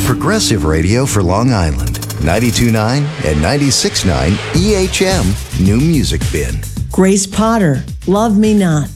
Progressive radio for Long Island. 92.9 and 96.9 EHM New Music Bin. Grace Potter, Love Me Not.